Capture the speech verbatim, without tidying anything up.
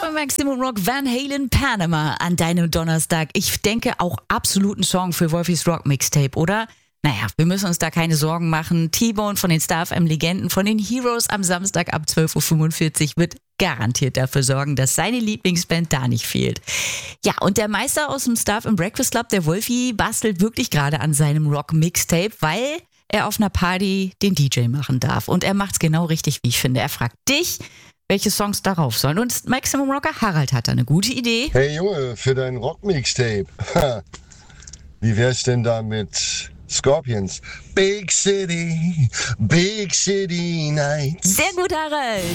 von Maximum Rock, Van Halen, Panama an deinem Donnerstag. Ich denke auch absolut ein Song für Wolfis Rock Mixtape, oder? Naja, wir müssen uns da keine Sorgen machen. T-Bone von den Star F M Legenden, von den Heroes am Samstag ab zwölf Uhr fünfundvierzig wird garantiert dafür sorgen, dass seine Lieblingsband da nicht fehlt. Ja, und der Meister aus dem Star F M Breakfast Club, der Wolfi, bastelt wirklich gerade an seinem Rock Mixtape, weil er auf einer Party den D J machen darf. Und er macht's genau richtig, wie ich finde. Er fragt dich, welche Songs darauf sollen. Und Maximum Rocker Harald hat da eine gute Idee. Hey Junge, für dein Rock-Mixtape. Wie wär's denn da mit Scorpions? Big City, Big City Nights. Sehr gut, Harald.